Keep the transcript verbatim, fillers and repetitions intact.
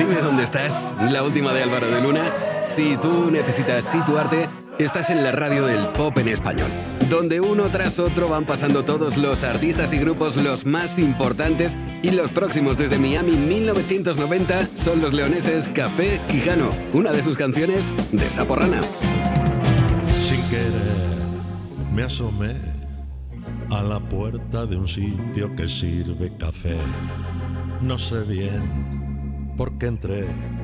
Dime dónde estás, la última de Álvaro de Luna. Si tú necesitas situarte, estás en la radio del pop en español, donde uno tras otro van pasando todos los artistas y grupos los más importantes, y los próximos desde Miami mil novecientos noventa son los leoneses Café Quijano, una de sus canciones de Sapo Rana. Sin querer me asomé a la puerta de un sitio que sirve café. No sé bien por qué entré,